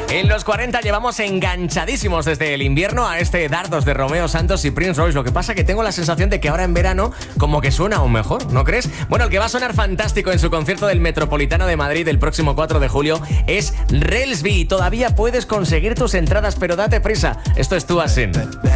En los 40 llevamos enganchadísimos desde el invierno a este Dardos de Romeo Santos y Prince Royce. Lo que pasa que tengo la sensación de que ahora en verano como que suena aún mejor, ¿no crees? Bueno, el que va a sonar fantástico en su concierto del Metropolitano de Madrid el próximo 4 de julio es Relsby. Todavía puedes conseguir tus entradas, pero date prisa. Esto es Tú Asin.